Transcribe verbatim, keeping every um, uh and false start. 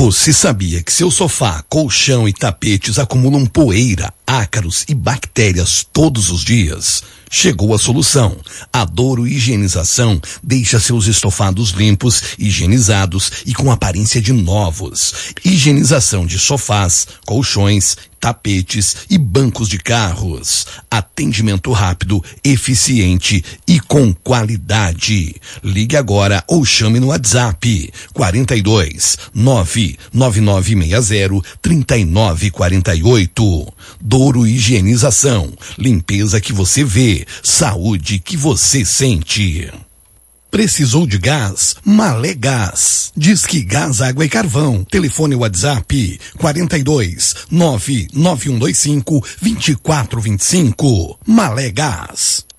Você sabia que seu sofá, colchão e tapetes acumulam poeira, ácaros e bactérias todos os dias? Chegou a solução. A Douro Higienização deixa seus estofados limpos, higienizados e com aparência de novos. Higienização de sofás, colchões, tapetes e bancos de carros. Atendimento rápido, eficiente e com qualidade. Ligue agora ou chame no WhatsApp quarenta e dois, nove nove nove seis zero, três nove quatro oito. Douro Higienização. Limpeza que você vê, saúde que você sente. Precisou de gás? Malé Gás. Disque Gás, Água e Carvão. Telefone WhatsApp quarenta e dois, nove nove um dois cinco, dois quatro dois cinco. Malé Gás.